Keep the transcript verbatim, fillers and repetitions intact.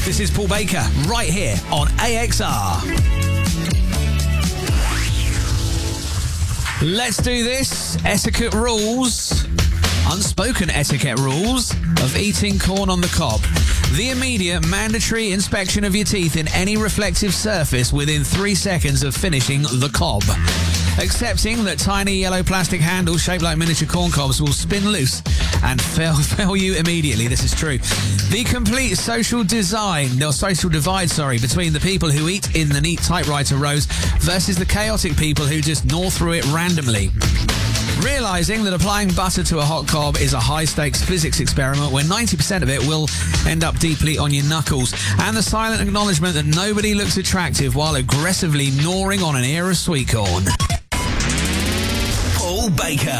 This is Paul Baker, right here on A X R. Let's do this. Etiquette rules, unspoken etiquette rules of eating corn on the cob. The immediate mandatory inspection of your teeth in any reflective surface within three seconds of finishing the cob. Accepting that tiny yellow plastic handles shaped like miniature corn cobs will spin loose and fail, fail you immediately. This is true. The complete social design, or social divide, sorry, between the people who eat in the neat typewriter rows versus the chaotic people who just gnaw through it randomly. Realising that applying butter to a hot cob is a high-stakes physics experiment where ninety percent of it will end up deeply on your knuckles. And the silent acknowledgement that nobody looks attractive while aggressively gnawing on an ear of sweet corn. Paul Baker.